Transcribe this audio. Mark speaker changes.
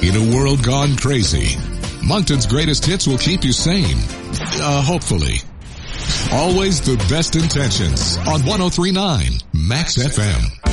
Speaker 1: In a world gone crazy, Moncton's greatest hits will keep you sane. Hopefully. Always the best intentions on 103.9 Max FM.